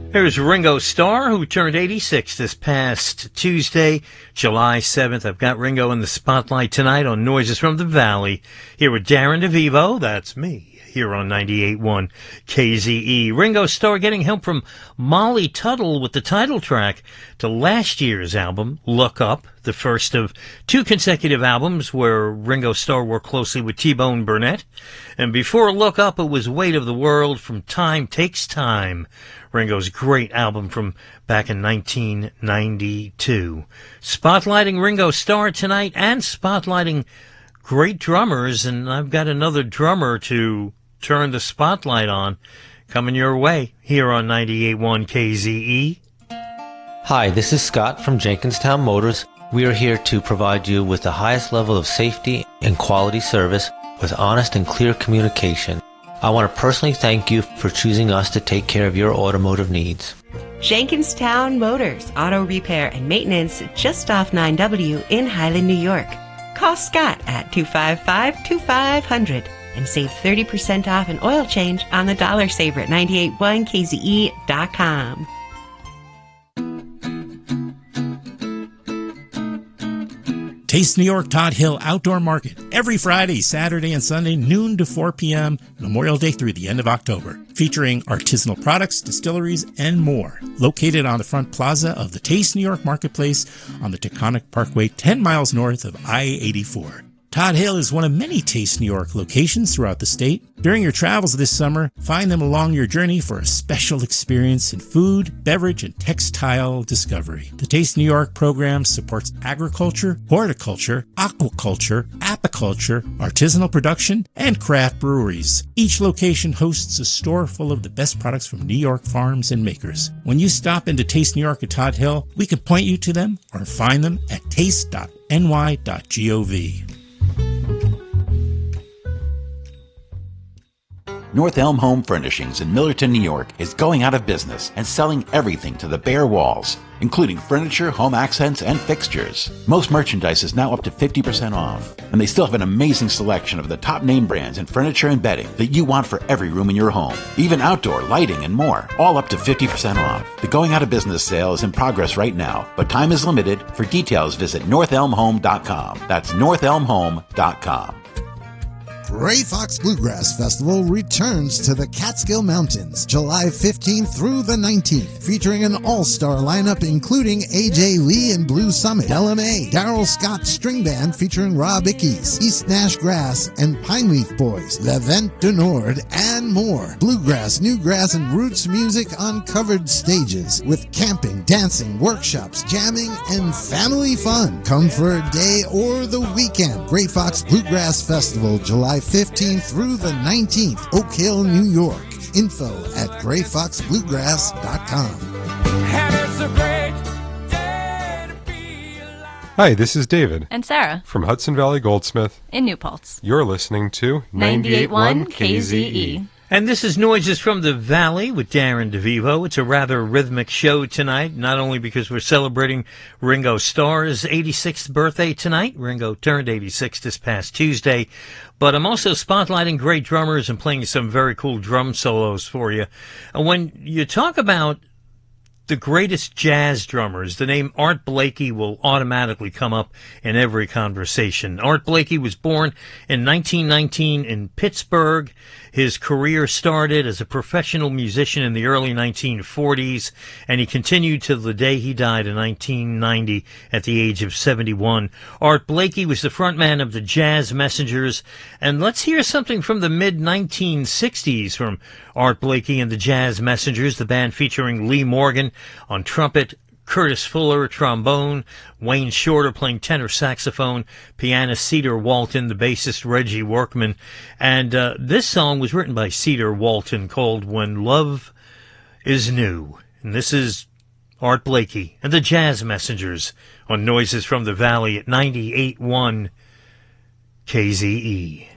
Here's Ringo Starr, who turned 86 this past Tuesday, July 7th. I've got Ringo in the spotlight tonight on Noises from the Valley, here with Darren DeVivo, that's me, here on 98.1 KZE. Ringo Starr getting help from Molly Tuttle with the title track to last year's album, Look Up, the first of two consecutive albums where Ringo Starr worked closely with T-Bone Burnett. And before Look Up, it was Weight of the World from Time Takes Time, Ringo's great album from back in 1992. Spotlighting Ringo Starr tonight and spotlighting great drummers, and I've got another drummer to turn the spotlight on coming your way here on 98.1 KZE. Hi, this is Scott from Jenkinstown Motors. We are here to provide you with the highest level of safety and quality service with honest and clear communication. I want to personally thank you for choosing us to take care of your automotive needs. Jenkinstown Motors, auto repair and maintenance just off 9W in Highland, New York. Call Scott at 255-2500 and save 30% off an oil change on the Dollar Saver at 981kze.com. Taste New York Todd Hill Outdoor Market every Friday, Saturday, and Sunday, noon to 4 p.m., Memorial Day through the end of October, featuring artisanal products, distilleries, and more. Located on the front plaza of the Taste New York Marketplace on the Taconic Parkway, 10 miles north of I-84. Todd Hill is one of many Taste New York locations throughout the state. During your travels this summer, find them along your journey for a special experience in food, beverage, and textile discovery. The Taste New York program supports agriculture, horticulture, aquaculture, apiculture, artisanal production, and craft breweries. Each location hosts a store full of the best products from New York farms and makers. When you stop into Taste New York at Todd Hill, we can point you to them or find them at taste.ny.gov. North Elm Home Furnishings in Millerton, New York is going out of business and selling everything to the bare walls, including furniture, home accents, and fixtures. Most merchandise is now up to 50% off, and they still have an amazing selection of the top name brands in furniture and bedding that you want for every room in your home, even outdoor lighting and more, all up to 50% off. The going out of business sale is in progress right now, but time is limited. For details, visit northelmhome.com. That's northelmhome.com. Gray Fox Bluegrass Festival returns to the Catskill Mountains July 15th through the 19th, featuring an all-star lineup including A.J. Lee and Blue Summit, LMA, Daryl Scott String Band featuring Rob Ickes, East Nash Grass and Pineleaf Boys, Levent du Nord, and more. Bluegrass, newgrass, and roots music on covered stages with camping, dancing, workshops, jamming, and family fun. Come for a day or the weekend. Gray Fox Bluegrass Festival, July 15th through the 19th, Oak Hill, New York. Info at grayfoxbluegrass.com. Hi, this is David. And Sarah. From Hudson Valley Goldsmith. In New Paltz. You're listening to 98.1 KZE. And this is Noises from the Valley with Darren DeVivo. It's a rather rhythmic show tonight, not only because we're celebrating Ringo Starr's 86th birthday tonight. Ringo turned 86 this past Tuesday. But I'm also spotlighting great drummers and playing some very cool drum solos for you. And when you talk about the greatest jazz drummers, the name Art Blakey will automatically come up in every conversation. Art Blakey was born in 1919 in Pittsburgh. His career started as a professional musician in the early 1940s, and he continued till the day he died in 1990 at the age of 71. Art Blakey was the frontman of the Jazz Messengers, and let's hear something from the mid-1960s from Art Blakey and the Jazz Messengers, the band featuring Lee Morgan on trumpet, Curtis Fuller, trombone, Wayne Shorter playing tenor saxophone, pianist Cedar Walton, the bassist Reggie Workman. And this song was written by Cedar Walton called When Love Is New. And this is Art Blakey and the Jazz Messengers on Noises from the Valley at 98.1 KZE.